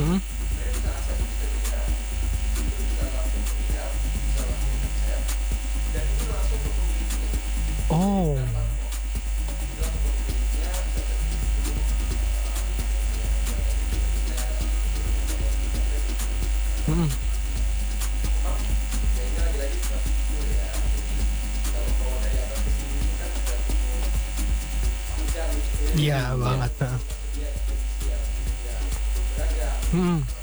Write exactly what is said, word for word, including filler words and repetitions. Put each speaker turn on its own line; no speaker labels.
Mhm.
Saya bisa akses bisa dilihat, itu bisa langsung terlihat, bisa langsung ngechat, dan itu langsung ke pemiliknya. Jadi bukan
Oh.
platform, itu langsung ke pemiliknya, bisa dari dulu, eee, bisa dari dirinya, sampai gitu. Kalau
Mhm.
memang ya ini lagi-lagi infrastruktur ya, jadi kalau bawa dari atas ke sini itu kan udah cukup panjang gitu ya,
Iya
jadi
banget,
untuk
heeh.
untuk tersedia ekspedisi yang yang beragam,
Mhm.